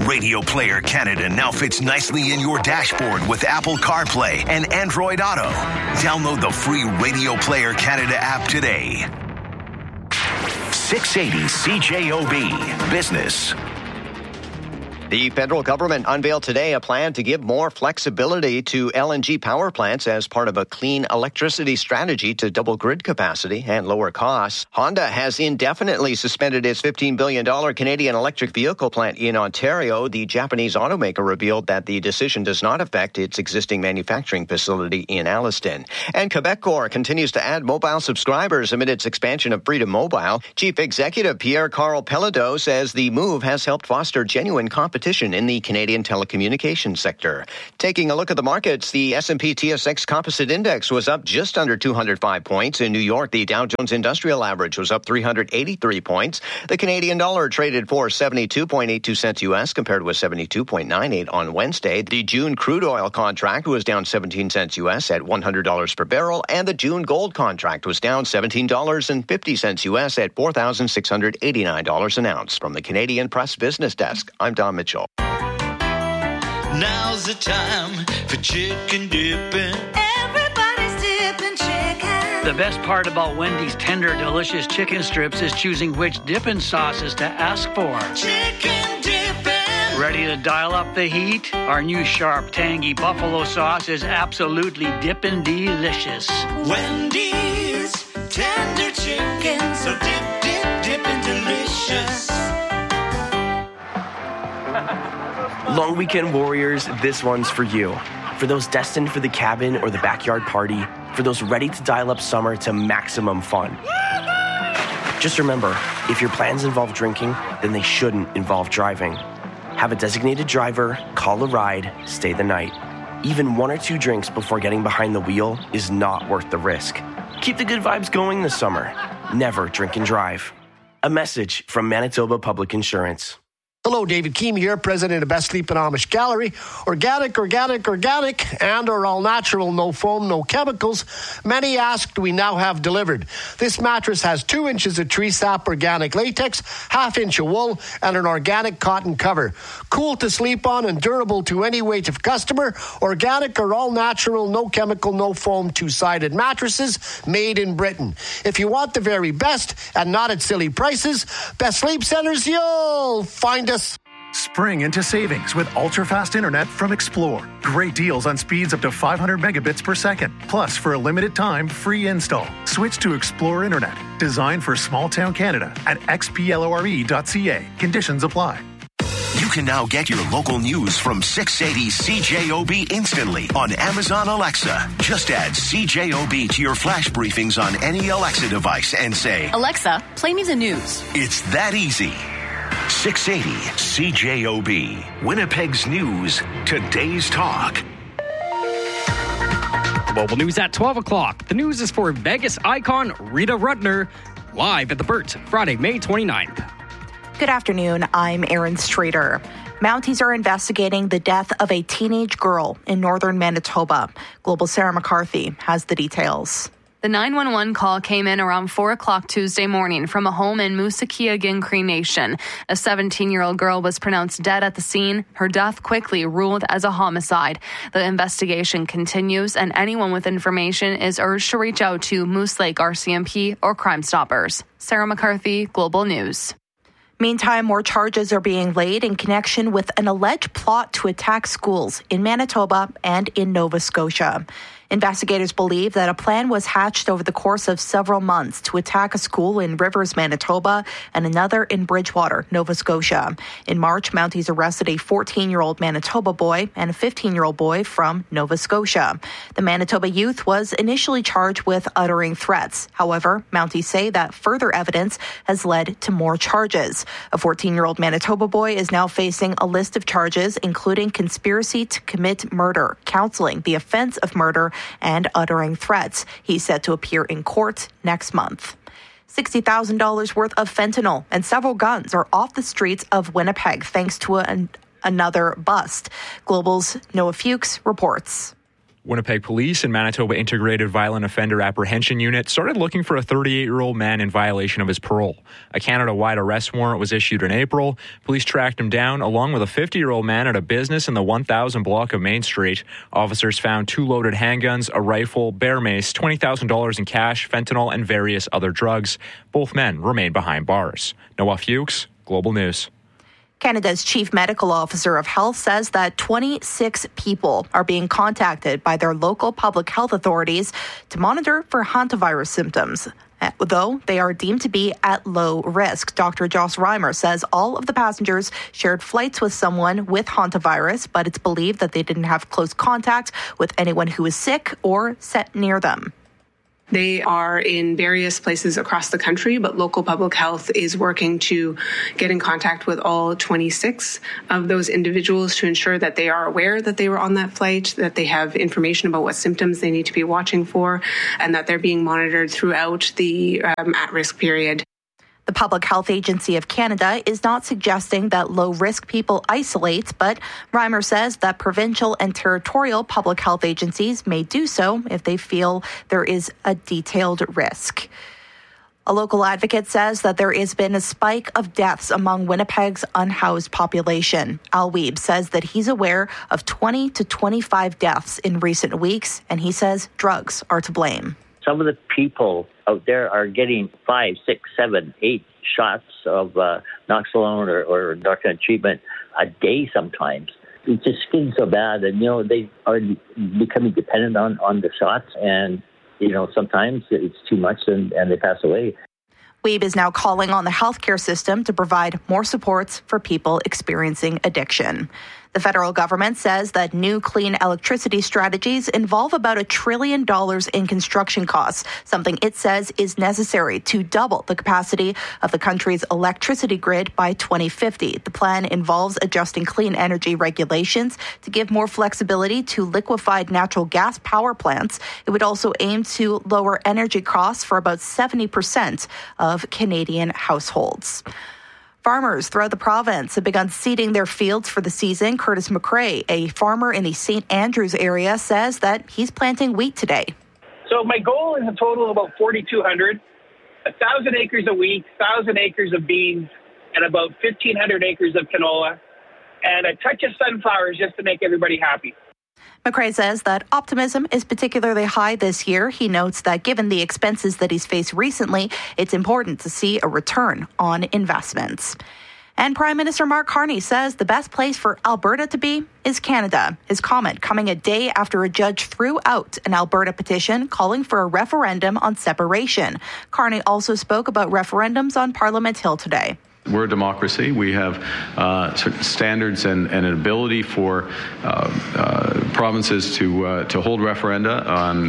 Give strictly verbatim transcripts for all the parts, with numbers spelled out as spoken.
Radio Player Canada now fits nicely in your dashboard with Apple CarPlay and Android Auto. Download the free Radio Player Canada app today. six eighty C J O B Business. The federal government unveiled today a plan to give more flexibility to L N G power plants as part of a clean electricity strategy to double grid capacity and lower costs. Honda has indefinitely suspended its fifteen billion dollars Canadian electric vehicle plant in Ontario. The Japanese automaker revealed that the decision does not affect its existing manufacturing facility in Alliston. And Quebecor continues to add mobile subscribers amid its expansion of Freedom Mobile. Chief Executive Pierre-Carl Pelado says the move has helped foster genuine competition in the Canadian telecommunications sector. Taking a look at the markets, the S and P T S X Composite Index was up just under two hundred five points. In New York, the Dow Jones Industrial Average was up three hundred eighty-three points. The Canadian dollar traded for seventy-two point eight two cents U S compared with seventy-two point nine eight on Wednesday. The June crude oil contract was down seventeen cents U S at one hundred dollars per barrel, and the June gold contract was down seventeen dollars and fifty cents U S at four thousand six hundred eighty-nine dollars an ounce. From the Canadian Press Business Desk, I'm Don Mitchell. Now's the time for chicken dipping. Everybody's dipping chicken. The best part about Wendy's tender, delicious chicken strips is choosing which dipping sauces to ask for. Chicken dipping. Ready to dial up the heat? Our new sharp, tangy buffalo sauce is absolutely dippin' delicious. Wendy's tender chicken, so dip, dip, dippin' delicious. Long weekend warriors, this one's for you. For those destined for the cabin or the backyard party, for those ready to dial up summer to maximum fun. Just remember, if your plans involve drinking, then they shouldn't involve driving. Have a designated driver, call a ride, stay the night. Even one or two drinks before getting behind the wheel is not worth the risk. Keep the good vibes going this summer. Never drink and drive. A message from Manitoba Public Insurance. Hello, David Keem here, president of Best Sleep and Amish Gallery. Organic, organic, organic, and or all natural, no foam, no chemicals. Many asked, we now have delivered. This mattress has two inches of tree sap organic latex, half inch of wool, and an organic cotton cover. Cool to sleep on and durable to any weight of customer. Organic or all natural, no chemical, no foam, two-sided mattresses made in Britain. If you want the very best and not at silly prices, Best Sleep Centers, you'll find us. Spring into savings with ultra-fast internet from Explore. Great deals on speeds up to five hundred megabits per second. Plus, for a limited time, free install. Switch to Explore Internet. Designed for small-town Canada at x p lore dot c a. Conditions apply. You can now get your local news from six eighty C J O B instantly on Amazon Alexa. Just add C J O B to your flash briefings on any Alexa device and say, Alexa, play me the news. It's that easy. six eighty C J O B, Winnipeg's news, today's talk. Mobile news at twelve o'clock. The news is for Vegas icon Rita Rudner, live at the Burt, Friday, May twenty-ninth. Good afternoon. I'm Erin Strader. Mounties are investigating the death of a teenage girl in northern Manitoba. Global Sarah McCarthy has the details. The nine one one call came in around four o'clock Tuesday morning from a home in Moosekiagin Cree Nation. A seventeen-year-old girl was pronounced dead at the scene. Her death quickly ruled as a homicide. The investigation continues, and anyone with information is urged to reach out to Moose Lake R C M P or Crime Stoppers. Sarah McCarthy, Global News. Meantime, more charges are being laid in connection with an alleged plot to attack schools in Manitoba and in Nova Scotia. Investigators believe that a plan was hatched over the course of several months to attack a school in Rivers, Manitoba, and another in Bridgewater, Nova Scotia. In March, Mounties arrested a fourteen-year-old Manitoba boy and a fifteen-year-old boy from Nova Scotia. The Manitoba youth was initially charged with uttering threats. However, Mounties say that further evidence has led to more charges. A fourteen-year-old Manitoba boy is now facing a list of charges, including conspiracy to commit murder, counseling the offense of murder, and uttering threats. He's set to appear in court next month. sixty thousand dollars worth of fentanyl and several guns are off the streets of Winnipeg thanks to an, another bust. Global's Noah Fuchs reports. Winnipeg Police and Manitoba Integrated Violent Offender Apprehension Unit started looking for a thirty-eight-year-old man in violation of his parole. A Canada-wide arrest warrant was issued in April. Police tracked him down along with a fifty-year-old man at a business in the one thousand block of Main Street. Officers found two loaded handguns, a rifle, bear mace, twenty thousand dollars in cash, fentanyl, and various other drugs. Both men remain behind bars. Noah Fuchs, Global News. Canada's Chief Medical Officer of Health says that twenty-six people are being contacted by their local public health authorities to monitor for hantavirus symptoms, though they are deemed to be at low risk. Doctor Joss Reimer says all of the passengers shared flights with someone with hantavirus, but it's believed that they didn't have close contact with anyone who was sick or sat near them. They are in various places across the country, but local public health is working to get in contact with all twenty-six of those individuals to ensure that they are aware that they were on that flight, that they have information about what symptoms they need to be watching for, and that they're being monitored throughout the um, at-risk period. The Public Health Agency of Canada is not suggesting that low-risk people isolate, but Reimer says that provincial and territorial public health agencies may do so if they feel there is a detailed risk. A local advocate says that there has been a spike of deaths among Winnipeg's unhoused population. Al Weeb says that he's aware of twenty to twenty-five deaths in recent weeks, and he says drugs are to blame. Some of the people out there are getting five, six, seven, eight shots of uh, Naloxone or, or narcotic treatment a day sometimes. It's just getting so bad, and, you know, they are becoming dependent on, on the shots, and, you know, sometimes it's too much and, and they pass away. Weeb is now calling on the healthcare system to provide more supports for people experiencing addiction. The federal government says that new clean electricity strategies involve about a trillion dollars in construction costs, something it says is necessary to double the capacity of the country's electricity grid by twenty fifty. The plan involves adjusting clean energy regulations to give more flexibility to liquefied natural gas power plants. It would also aim to lower energy costs for about seventy percent of Canadian households. Farmers throughout the province have begun seeding their fields for the season. Curtis McRae, a farmer in the Saint Andrews area, says that he's planting wheat today. So my goal is a total of about forty-two hundred, one thousand acres of wheat, one thousand acres of beans, and about fifteen hundred acres of canola, and a touch of sunflowers just to make everybody happy. McRae says that optimism is particularly high this year. He notes that given the expenses that he's faced recently, it's important to see a return on investments. And Prime Minister Mark Carney says the best place for Alberta to be is Canada. His comment coming a day after a judge threw out an Alberta petition calling for a referendum on separation. Carney also spoke about referendums on Parliament Hill today. We're a democracy. We have uh, certain standards and, and an ability for uh, uh, provinces to uh, to hold referenda on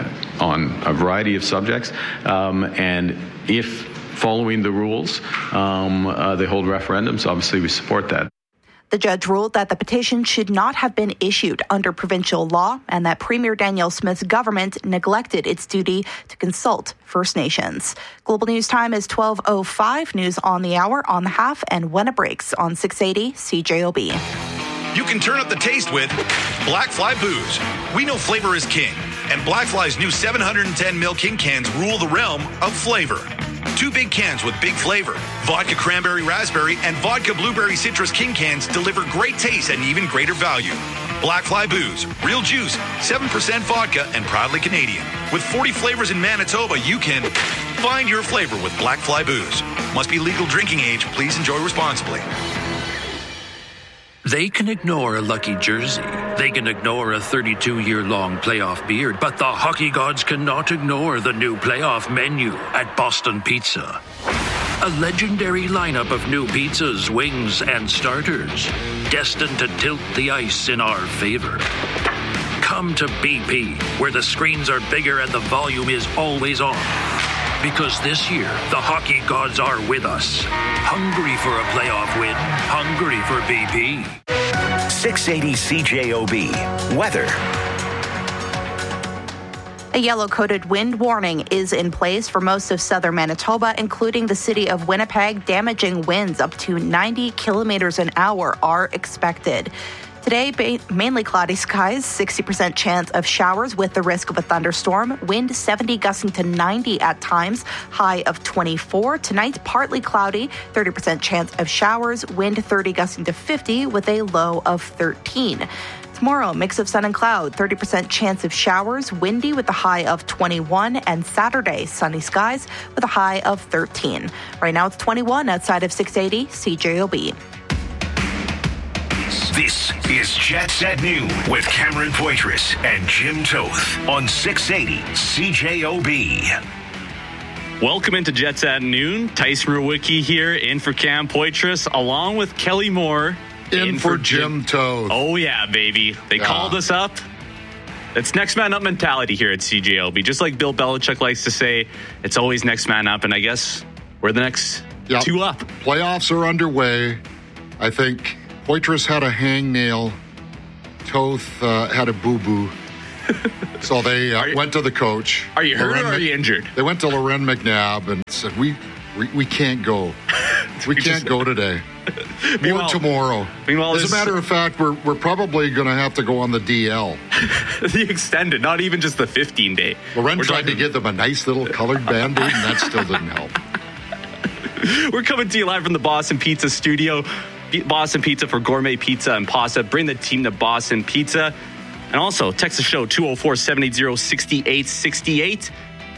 on a variety of subjects, um, and if following the rules, um, uh, they hold referendums. Obviously, we support that. The judge ruled that the petition should not have been issued under provincial law and that Premier Danielle Smith's government neglected its duty to consult First Nations. Global News Time is twelve oh five. News on the hour, on the half, and when it breaks on six eighty C J O B. You can turn up the taste with Black Fly Booze. We know flavor is king, and Black Fly's new seven hundred ten milliliter King cans rule the realm of flavor. Two big cans with big flavor. Vodka Cranberry Raspberry and Vodka Blueberry Citrus King cans deliver great taste and even greater value. Black Fly Booze, real juice, seven percent vodka, and proudly Canadian. With forty flavors in Manitoba, you can find your flavor with Black Fly Booze. Must be legal drinking age. Please enjoy responsibly. They can ignore a lucky jersey. They can ignore a thirty-two-year-long playoff beard. But the hockey gods cannot ignore the new playoff menu at Boston Pizza. A legendary lineup of new pizzas, wings, and starters, destined to tilt the ice in our favor. Come to B P, where the screens are bigger and the volume is always on. Because this year, the hockey gods are with us. Hungry for a playoff win. Hungry for B P. six eighty C J O B. Weather. A yellow-coated wind warning is in place for most of southern Manitoba, including the city of Winnipeg. Damaging winds up to ninety kilometers an hour are expected. Today, ba- mainly cloudy skies, sixty percent chance of showers with the risk of a thunderstorm. Wind seventy, gusting to ninety at times, high of twenty-four. Tonight, partly cloudy, thirty percent chance of showers, wind thirty, gusting to fifty with a low of thirteen. Tomorrow, mix of sun and cloud, thirty percent chance of showers, windy with a high of twenty-one. And Saturday, sunny skies with a high of thirteen. Right now, it's twenty-one outside of six eighty C J O B. This is Jets at Noon with Cameron Poitras and Jim Toth on six eighty C J O B. Welcome into Jets at Noon. Tyson Rewicki here, in for Cam Poitras, along with Kelly Moore. In, in for, for Jim, Jim Toth. Oh, yeah, baby. They yeah. called us up. It's next man up mentality here at C J O B. Just like Bill Belichick likes to say, it's always next man up. And I guess we're the next yep. two up. Playoffs are underway. I think Poitras had a hangnail. Toth uh, had a boo-boo. So they uh, you, went to the coach. Are you hurt Loren or are you injured? They went to Loren McNabb and said, we, we, we can't go. We can't go today. Or tomorrow. Meanwhile, as a matter of fact, we're we're probably going to have to go on the D L. The extended, not even just the fifteen day. Loren tried talking... to give them a nice little colored Band-Aid, and that still didn't help. We're coming to you live from the Boston Pizza studio. Boston Pizza for gourmet pizza and pasta. Bring the team to Boston Pizza. And also, text the show, two oh four, seven eight zero, six eight six eight.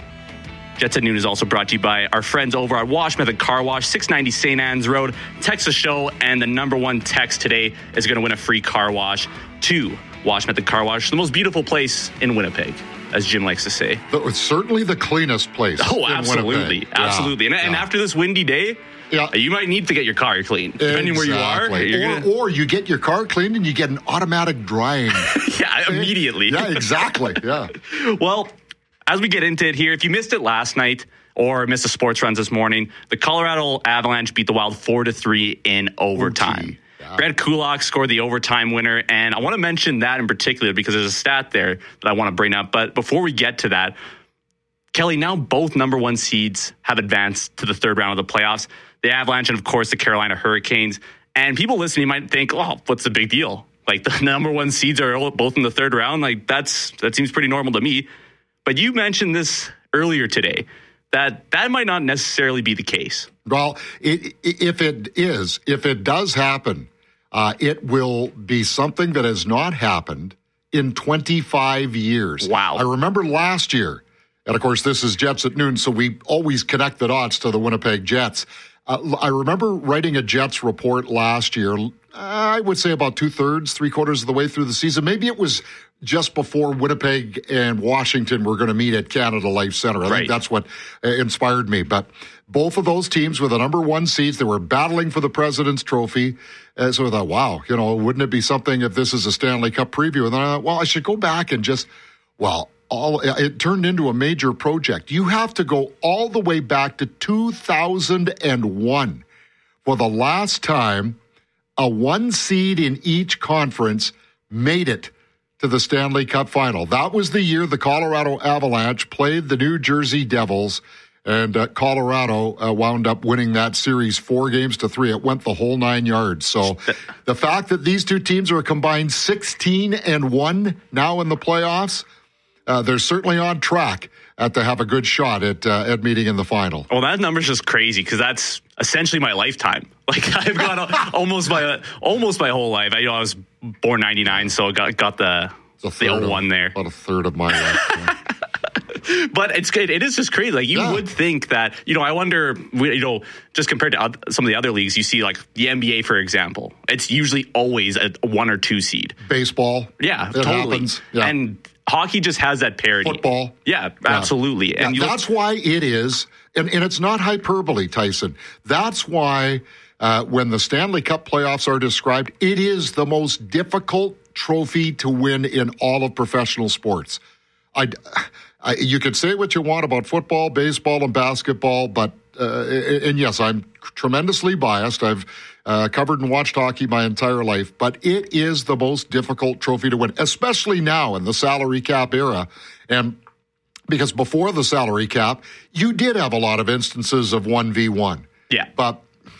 Jets at Noon is also brought to you by our friends over at Wash Method Car Wash, six ninety Saint Anne's Road. Text the show, and the number one text today is going to win a free car wash to Wash Method Car Wash, the most beautiful place in Winnipeg, as Jim likes to say. It's certainly the cleanest place. Oh, in absolutely. Winnipeg. Absolutely. Yeah, and, and yeah. after this windy day, yeah. you might need to get your car cleaned, depending exactly. where you are. Or, gonna... or you get your car cleaned and you get an automatic drying. Yeah, immediately. Yeah, exactly. Yeah. Well, as we get into it here, if you missed it last night, or missed the sports runs this morning, the Colorado Avalanche beat the Wild four to three in overtime. Yeah. Brad Kulak scored the overtime winner, and I want to mention that in particular because there's a stat there that I want to bring up. But before we get to that, Kelly, now both number one seeds have advanced to the third round of the playoffs. The Avalanche and, of course, the Carolina Hurricanes. And people listening might think, oh, what's the big deal? Like, the number one seeds are both in the third round. Like, that's that seems pretty normal to me. But you mentioned this earlier today, that that might not necessarily be the case. Well, it, if it is, if it does happen, uh, it will be something that has not happened in twenty-five years. Wow. I remember last year, and of course this is Jets at Noon, so we always connect the dots to the Winnipeg Jets. Uh, I remember writing a Jets report last year, I would say about two-thirds, three-quarters of the way through the season. Maybe it was just before Winnipeg and Washington were going to meet at Canada Life Center. I right. think that's what uh, inspired me. But both of those teams were the number one seeds. They were battling for the President's Trophy. Uh, so I thought, wow, you know, wouldn't it be something if this is a Stanley Cup preview? And then I thought, well, I should go back and just, well, all it turned into a major project. You have to go all the way back to two thousand one for the last time a one seed in each conference made it to the Stanley Cup final. That was the year the Colorado Avalanche played the New Jersey Devils, and uh, Colorado uh, wound up winning that series four games to three. It went the whole nine yards. So the fact that these two teams are a combined sixteen and one now in the playoffs, uh, they're certainly on track uh, to have a good shot at uh, at meeting in the final. Well, that number's just crazy because that's essentially my lifetime. Like I've got almost my almost my whole life. I, you know, I was born ninety-nine, so I got got the the old one there. About a third of my life. Yeah. But it's it, it is just crazy. Like you yeah. would think that, you know, I wonder, you know, just compared to some of the other leagues, you see like the N B A, for example, it's usually always a one or two seed. Baseball. Yeah, it totally. Happens. Yeah. And hockey just has that parity. Football. Yeah, absolutely. Yeah. And yeah, that's look- why it is, and, and it's not hyperbole, Tyson. That's why uh, when the Stanley Cup playoffs are described, it is the most difficult trophy to win in all of professional sports. I, I, you could say what you want about football, baseball, and basketball, but, uh, and yes, I'm tremendously biased. I've uh, covered and watched hockey my entire life, but it is the most difficult trophy to win, especially now in the salary cap era. And because before the salary cap, you did have a lot of instances of one v one. Yeah. But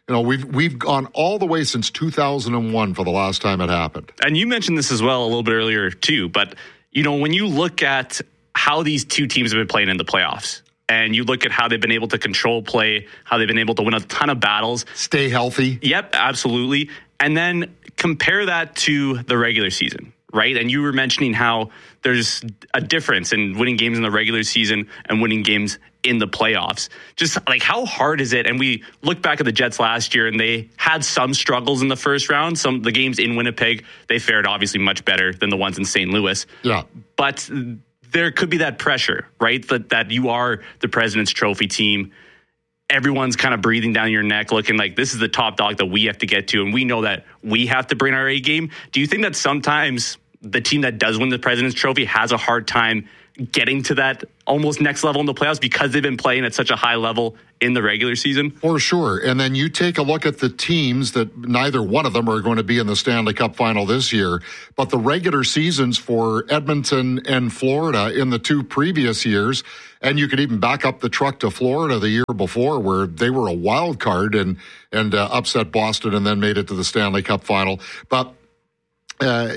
You know, we've we've gone all the way since two thousand one for the last time it happened. And you mentioned this as well a little bit earlier too, but you know, when you look at how these two teams have been playing in the playoffs, and you look at how they've been able to control play, how they've been able to win a ton of battles, stay healthy. Yep, absolutely. And then compare that to the regular season, right? And you were mentioning how there's a difference in winning games in the regular season and winning games in the playoffs. Just like, how hard is it? And we look back at the Jets last year, and they had some struggles in the first round. Some the games in Winnipeg, they fared obviously much better than the ones in Saint Louis. Yeah. But there could be that pressure, right? That that you are the President's Trophy team. Everyone's kind of breathing down your neck, looking like this is the top dog that we have to get to, and we know that we have to bring our A game. Do you think that sometimes the team that does win the President's Trophy has a hard time getting to that almost next level in the playoffs because they've been playing at such a high level in the regular season? For sure. And then you take a look at the teams that neither one of them are going to be in the Stanley Cup final this year, but the regular seasons for Edmonton and Florida in the two previous years, and you could even back up the truck to Florida the year before where they were a wild card and, and uh, upset Boston and then made it to the Stanley Cup final. But uh,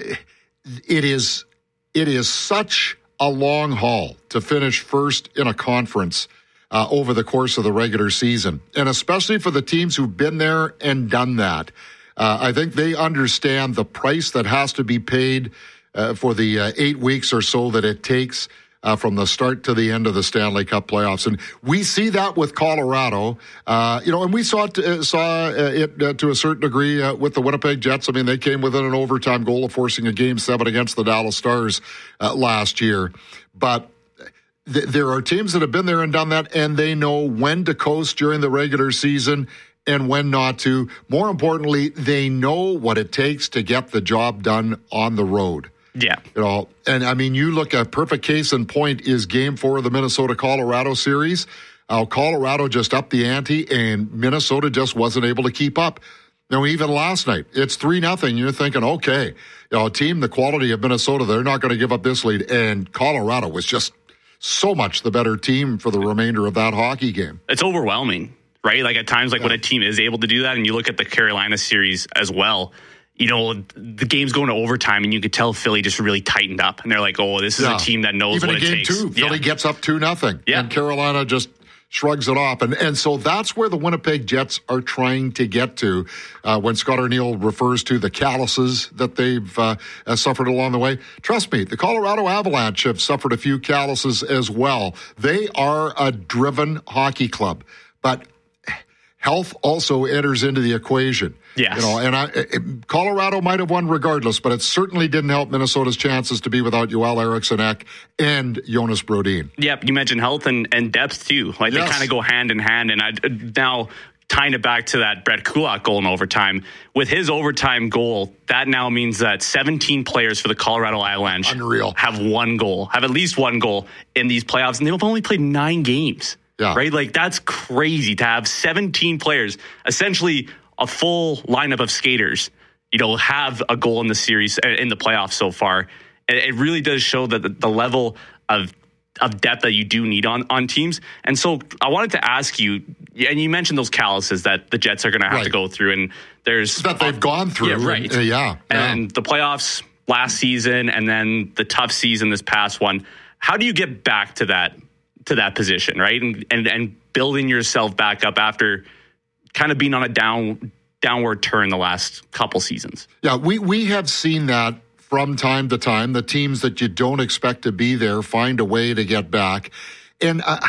it is it is such a long haul to finish first in a conference uh, over the course of the regular season. And especially for the teams who've been there and done that. Uh, I think they understand the price that has to be paid uh, for the uh, eight weeks or so that it takes uh, from the start to the end of the Stanley Cup playoffs. And we see that with Colorado, uh, you know, and we saw it, uh, saw uh, it uh, to a certain degree uh, with the Winnipeg Jets. I mean, they came within an overtime goal of forcing a game seven against the Dallas Stars uh, last year. But th- there are teams that have been there and done that, and they know when to coast during the regular season and when not to. More importantly, they know what it takes to get the job done on the road. Yeah. You know, and I mean, you look at perfect case in point is game four of the Minnesota-Colorado series. Uh, Colorado just upped the ante, and Minnesota just wasn't able to keep up. Now, even last night, it's three nothing. You're thinking, okay, you know, a team the quality of Minnesota, they're not going to give up this lead. And Colorado was just so much the better team for the remainder of that hockey game. It's overwhelming, right? Like at times, like yeah. when a team is able to do that, and you look at the Carolina series as well, you know, the game's going to overtime, and you could tell Philly just really tightened up. And they're like, oh, this is yeah. a team that knows Even what in it game takes. Two, Philly yeah. gets up two nothing. Yeah. And Carolina just shrugs it off. And and so that's where the Winnipeg Jets are trying to get to uh, when Scott Arniel refers to the calluses that they've uh, uh, suffered along the way. Trust me, the Colorado Avalanche have suffered a few calluses as well. They are a driven hockey club. But health also enters into the equation. Yes. You know, and I, it, Colorado might have won regardless, but it certainly didn't help Minnesota's chances to be without Joel Eriksson-Ek and Jonas Brodin. Yep, you mentioned health and, and depth too. Like yes. they kind of go hand in hand. And I now tying it back to that Brett Kulak goal in overtime. With his overtime goal, that now means that seventeen players for the Colorado Avalanche Unreal. have one goal, have at least one goal in these playoffs, and they've only played nine games. Yeah. Right? Like, that's crazy to have seventeen players, essentially a full lineup of skaters, you know, have a goal in the series, in the playoffs so far. It really does show that the, the level of of depth that you do need on, on teams. And so I wanted to ask you, and you mentioned those calluses that the Jets are going to have right. to go through, and there's... That they've gone through. Yeah, right. Uh, yeah, yeah. And the playoffs last season, and then the tough season this past one. How do you get back to that to that position, right? And, and and building yourself back up after kind of being on a down downward turn the last couple seasons. Yeah, we, we have seen that from time to time. The teams that you don't expect to be there find a way to get back. And uh,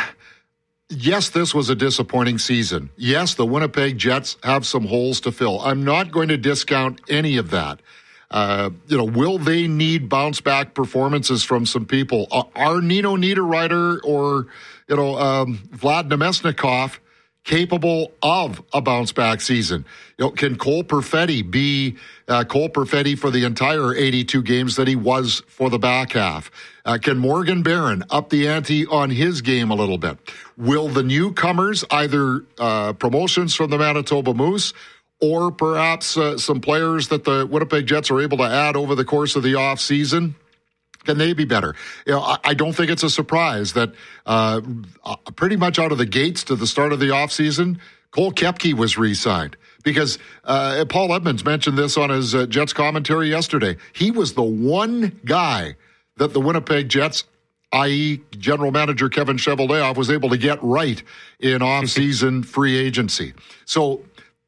yes, this was a disappointing season. Yes, the Winnipeg Jets have some holes to fill. I'm not going to discount any of that. Uh, you know, will they need bounce back performances from some people? Uh, are Nino Niederreiter or, you know, um, Vlad Nemesnikov capable of a bounce back season? You know, can Cole Perfetti be uh, Cole Perfetti for the entire eighty-two games that he was for the back half? Uh, can Morgan Barron up the ante on his game a little bit? Will the newcomers, either uh, promotions from the Manitoba Moose or perhaps uh, some players that the Winnipeg Jets are able to add over the course of the offseason, can they be better? You know, I, I don't think it's a surprise that uh, pretty much out of the gates to the start of the offseason, Cole Koepke was re-signed. Because uh, Paul Edmonds mentioned this on his uh, Jets commentary yesterday. He was the one guy that the Winnipeg Jets, that is. General Manager Kevin Cheveldayoff, was able to get right in off-season free agency. So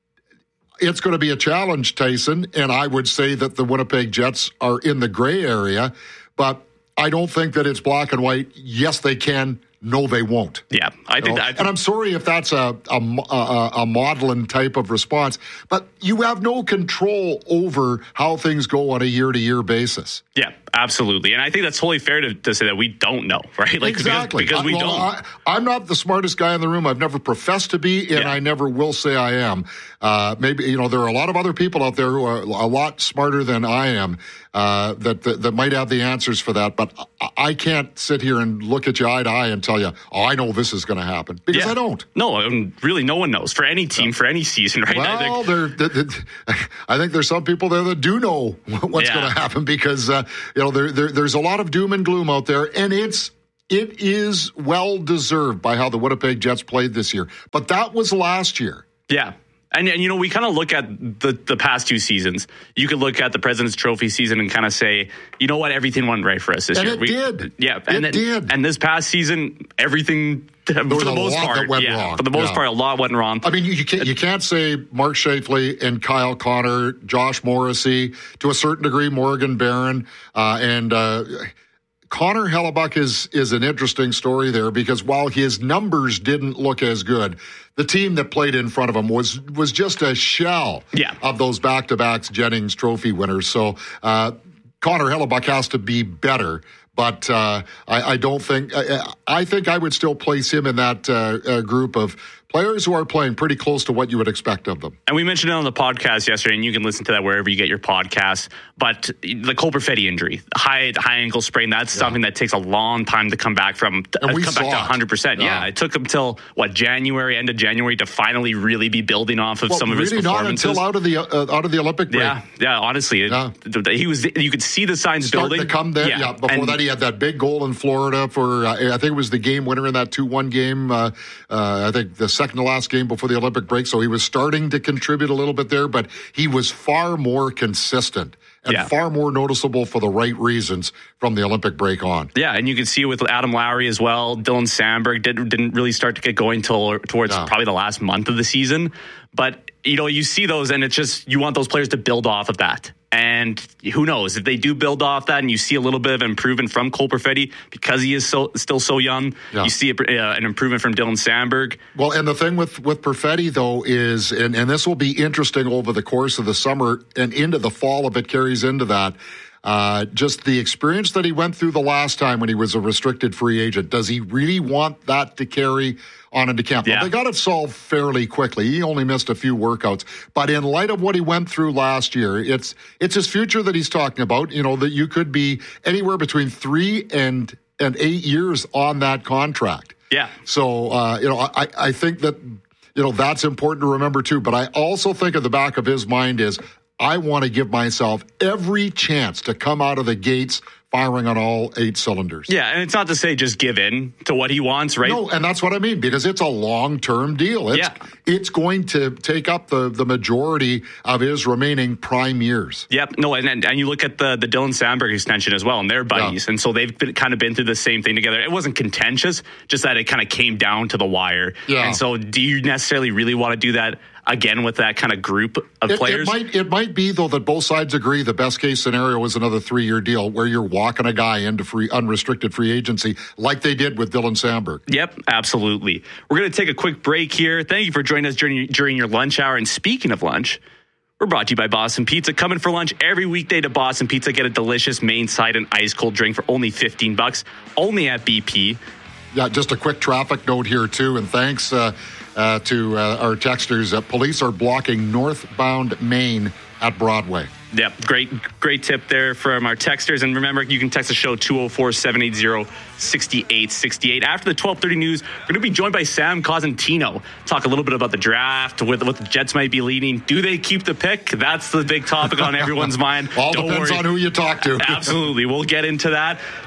it's going to be a challenge, Tyson, and I would say that the Winnipeg Jets are in the gray area, but I don't think that it's black and white. Yes, they can. No, they won't. Yeah, I think, you know? I think. And I'm sorry if that's a, a, a, a modeling type of response, but you have no control over how things go on a year-to-year basis. Yeah, absolutely. And I think that's totally fair to, to say that we don't know, right? Like, exactly. Because, because we well, don't. I, I'm not the smartest guy in the room. I've never professed to be, and Yeah. I never will say I am. Uh, maybe, you know, there are a lot of other people out there who are a lot smarter than I am uh, that, that that might have the answers for that. But I, I can't sit here and look at you eye to eye and tell you, oh, I know this is going to happen. Because Yeah. I don't. No, um, really, no one knows for any team, for any season, right? I Well, think- there, there, there- I think there's some people there that do know what's Yeah. going to happen because, uh, you know, there, there, there's a lot of doom and gloom out there, and it's it is well deserved by how the Winnipeg Jets played this year. But that was last year. Yeah. And, and you know, we kind of look at the, the past two seasons. You could look at the President's Trophy season and kind of say, you know what, everything went right for us this And year. it we, did. Yeah. And It then, did. And this past season, everything, for was the a most lot part, that went yeah, wrong. for the most Yeah. part, a lot went wrong. I mean, you, you can't you can't say Mark Shafley and Kyle Connor, Josh Morrissey, to a certain degree, Morgan Barron, uh, and uh, Connor Hellebuck is is an interesting story there because while his numbers didn't look as good, the team that played in front of him was was just a shell Yeah. of those back-to-back Jennings Trophy winners. So uh, Connor Hellebuck has to be better. But uh, I, I don't think I, I think I would still place him in that uh, uh, group of players who are playing pretty close to what you would expect of them. And we mentioned it on the podcast yesterday, and you can listen to that wherever you get your podcasts. But the Cole Perfetti injury, high high ankle sprain, that's yeah. something that takes a long time to come back from. And uh, we come back to one hundred percent. Yeah. Yeah, it took him till what January, end of January, to finally really be building off of well, some of really his performances. Not until out of the uh, out of the Olympic break. Yeah, yeah. Honestly, yeah. It, he was. You could see the signs Starting building. to come there. Yeah. yeah before and, that, he had that big goal in Florida for. Uh, I think it was the game winner in that two one game. Uh, uh, I think the second to last game before the Olympic break. So he was starting to contribute a little bit there, but he was far more consistent and yeah. far more noticeable for the right reasons from the Olympic break on. Yeah, and you can see it with Adam Lowry as well. Dylan Sandberg didn't didn't really start to get going till towards no. probably the last month of the season. But you know, you see those, and it's just you want those players to build off of that. And who knows if they do build off that, and you see a little bit of improvement from Cole Perfetti because he is so still so young. Yeah. You see a, uh, an improvement from Dylan Sandberg. Well, and the thing with with Perfetti though is, and, and this will be interesting over the course of the summer and into the fall if it carries into that. Uh, just the experience that he went through the last time when he was a restricted free agent. Does he really want that to carry on into camp? Yeah. Well, they got it solved fairly quickly. He only missed a few workouts. But in light of what he went through last year, it's it's his future that he's talking about. You know, that you could be anywhere between three and, and eight years on that contract. Yeah. So, uh, you know, I, I think that, you know, that's important to remember too. But I also think at the back of his mind is, I want to give myself every chance to come out of the gates firing on all eight cylinders. Yeah, and it's not to say just give in to what he wants, right? No, and that's what I mean, because it's a long-term deal. It's, yeah. it's going to take up the, the majority of his remaining prime years. Yep. No, and and, and you look at the, the Dylan Sandberg extension as well, and they're buddies. Yeah. And so they've been, kind of been through the same thing together. It wasn't contentious, just that it kind of came down to the wire. Yeah. And so do you necessarily really want to do that again with that kind of group of it, players? It might, it might be, though, that both sides agree the best case scenario is another three-year deal where you're walking a guy into free unrestricted free agency like they did with Dylan Sandberg. Yep, absolutely. We're going to take a quick break here. Thank you for joining us during, during your lunch hour. And speaking of lunch, we're brought to you by Boston Pizza. Coming for lunch every weekday to Boston Pizza. Get a delicious main side and ice cold drink for only fifteen bucks, only at B P. Yeah, just a quick traffic note here, too. And thanks uh, uh, to uh, our texters. Uh, police are blocking northbound Main at Broadway. Yep, great great tip there from our texters. And remember, you can text the show two oh four, seven eight zero, six eight six eight. After the twelve thirty news, we're going to be joined by Sam Cosentino. Talk a little bit about the draft, what, what the Jets might be leading. Do they keep the pick? That's the big topic on everyone's mind. All Don't depends worry. on who you talk to. Absolutely. We'll get into that.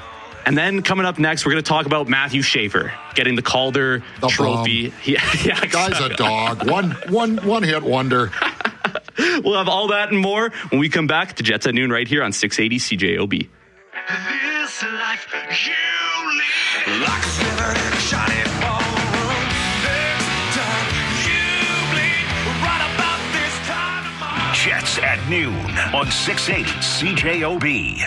And then coming up next, we're going to talk about Matthew Schaefer getting the Calder the trophy. He, yeah, exactly. Guy's a dog. One, one, one hit wonder. We'll have all that and more when we come back to Jets at Noon right here on six eighty C J O B. This life you live like seven in a shiny ballroom. Next time you bleed right about this time tomorrow. Jets at Noon on six eighty C J O B.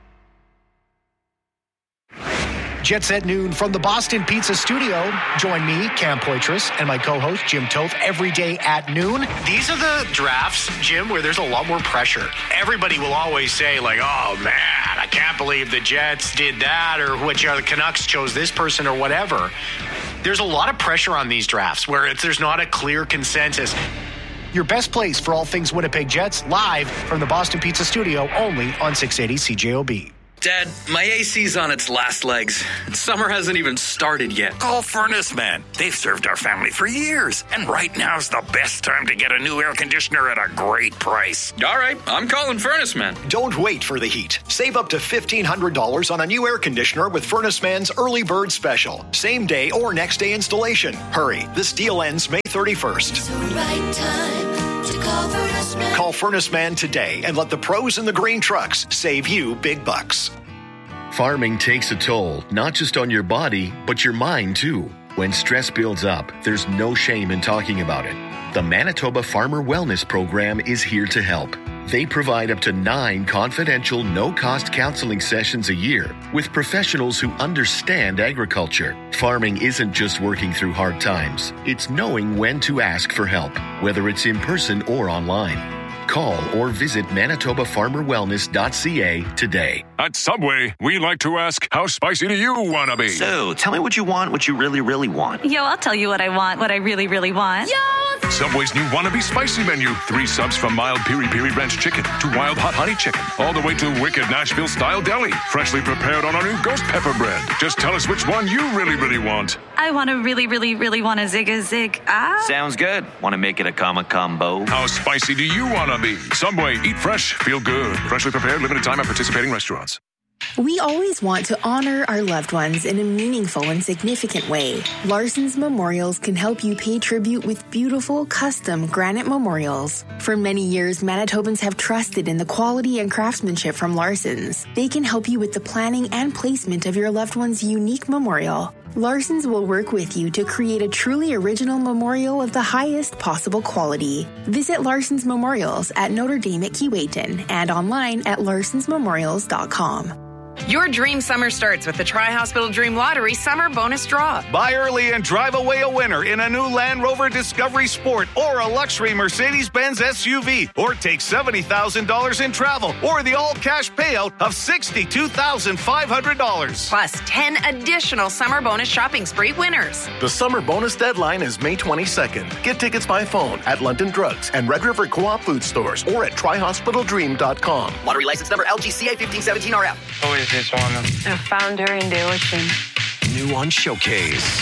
Jets at Noon from the Boston Pizza Studio. Join me, Cam Poitras, and my co-host, Jim Toth, every day at noon. These are the drafts, Jim, where there's a lot more pressure. Everybody will always say, like, oh, man, I can't believe the Jets did that, or which are the Canucks chose this person, or whatever. There's a lot of pressure on these drafts where it's, there's not a clear consensus. Your best place for all things Winnipeg Jets, live from the Boston Pizza Studio, only on six eighty C J O B. Dad, my A C's on its last legs. Summer hasn't even started yet. Call Furnace Man. They've served our family for years. And right now's the best time to get a new air conditioner at a great price. All right, I'm calling Furnace Man. Don't wait for the heat. Save up to fifteen hundred dollars on a new air conditioner with Furnace Man's Early Bird Special. Same day or next day installation. Hurry, this deal ends May thirty-first. It's the right time to call Furnace Man. Call Furnace Man today and let the pros in the green trucks save you big bucks. Farming takes a toll, not just on your body, but your mind too. When stress builds up, there's no shame in talking about it. The Manitoba Farmer Wellness Program is here to help. They provide up to nine confidential, no-cost counseling sessions a year with professionals who understand agriculture. Farming isn't just working through hard times. It's knowing when to ask for help, whether it's in person or online. Call or visit manitoba farmer wellness dot c a today. At Subway, we like to ask, how spicy do you want to be? So, tell me what you want, what you really, really want. Yo, I'll tell you what I want, what I really, really want. Yo! Subway's new Wannabe Spicy menu. Three subs from mild piri piri ranch chicken to wild hot honey chicken, all the way to wicked Nashville-style deli, freshly prepared on our new ghost pepper bread. Just tell us which one you really, really want. I want to really, really, really want a zig a zig. Ah. Sounds good. Want to make it a comma combo? How spicy do you want to be? Subway, eat fresh, feel good. Freshly prepared, limited time at participating restaurants. We always want to honor our loved ones in a meaningful and significant way. Larson's Memorials can help you pay tribute with beautiful, custom granite memorials. For many years, Manitobans have trusted in the quality and craftsmanship from Larson's. They can help you with the planning and placement of your loved one's unique memorial. Larson's will work with you to create a truly original memorial of the highest possible quality. Visit Larson's Memorials at Notre Dame at Keewatin and online at larsons memorials dot com. Your dream summer starts with the Tri-Hospital Dream Lottery Summer Bonus Draw. Buy early and drive away a winner in a new Land Rover Discovery Sport or a luxury Mercedes-Benz S U V, or take seventy thousand dollars in travel or the all-cash payout of sixty-two thousand five hundred dollars. Plus ten additional summer bonus shopping spree winners. The summer bonus deadline is May twenty-second. Get tickets by phone at London Drugs and Red River Co-op food stores or at tri hospital dream dot com. Lottery license number L G C A fifteen seventeen R F. Who is this one? I found her in the ocean. New on Showcase.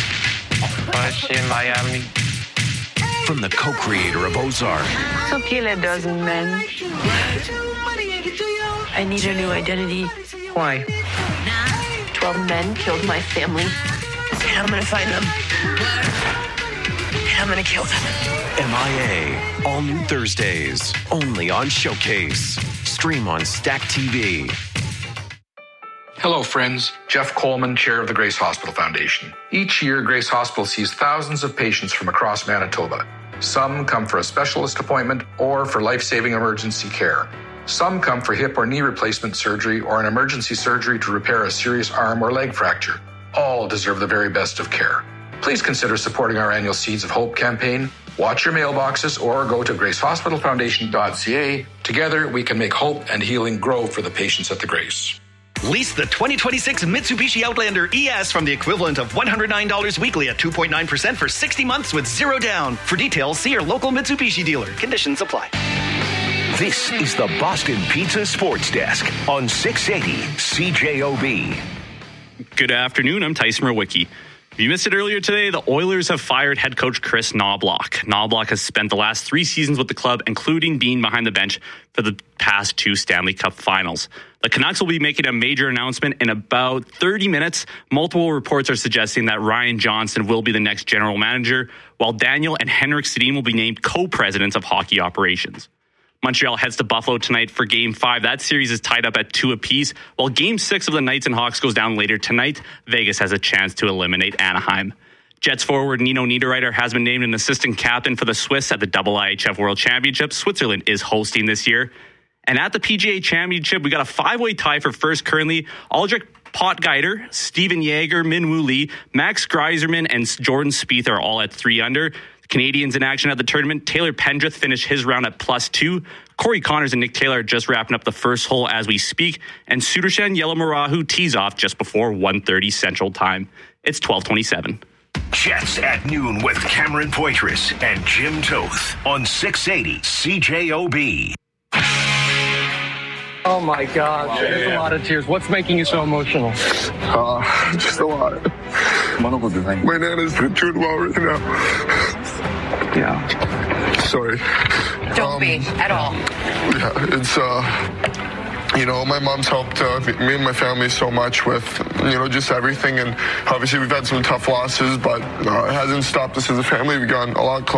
Was she in Miami? From the co-creator of Ozark. So kill a dozen men. I need a new identity. Why? Twelve men killed my family. And I'm gonna find them. And I'm gonna kill them. M I A. All new Thursdays. Only on Showcase. Stream on Stack T V. Hello, friends. Jeff Coleman, chair of the Grace Hospital Foundation. Each year, Grace Hospital sees thousands of patients from across Manitoba. Some come for a specialist appointment or for life-saving emergency care. Some come for hip or knee replacement surgery or an emergency surgery to repair a serious arm or leg fracture. All deserve the very best of care. Please consider supporting our annual Seeds of Hope campaign. Watch your mailboxes or go to grace hospital foundation dot c a. Together, we can make hope and healing grow for the patients at the Grace. Lease the twenty twenty-six Mitsubishi Outlander E S from the equivalent of one hundred nine dollars weekly at two point nine percent for sixty months with zero down. For details, see your local Mitsubishi dealer. Conditions apply. This is the Boston Pizza Sports Desk on six eighty C J O B. Good afternoon. I'm Tyson Rowicki. If you missed it earlier today, the Oilers have fired head coach Chris Knobloch. Knobloch has spent the last three seasons with the club, including being behind the bench for the past two Stanley Cup finals. The Canucks will be making a major announcement in about thirty minutes. Multiple reports are suggesting that Ryan Johnson will be the next general manager, while Daniel and Henrik Sedin will be named co-presidents of hockey operations. Montreal heads to Buffalo tonight for Game five. That series is tied up at two apiece. While Game six of the Knights and Hawks goes down later tonight, Vegas has a chance to eliminate Anaheim. Jets forward Nino Niederreiter has been named an assistant captain for the Swiss at the I I H F World Championship. Switzerland is hosting this year. And at the P G A Championship, we got a five-way tie for first currently. Aldrich Potgieter, Steven Yeager, Min-Woo Lee, Max Greiserman, and Jordan Spieth are all at three under. Canadians in action at the tournament. Taylor Pendrith finished his round at plus two. Corey Connors and Nick Taylor are just wrapping up the first hole as we speak. And Sudarshan Yellamarahu tees off just before one thirty Central Time. It's twelve twenty-seven. Jets at noon with Cameron Poitras and Jim Toth on six eighty C J O B. Oh my God, wow, there's yeah. a lot of tears. What's making you so emotional? Uh, just a lot. My nana's been doing well right now. Yeah. Sorry. Don't um, be, at all. Yeah, it's, uh, you know, my mom's helped uh, me and my family so much with, you know, just everything. And obviously we've had some tough losses, but uh, it hasn't stopped us as a family. We've gotten a lot closer.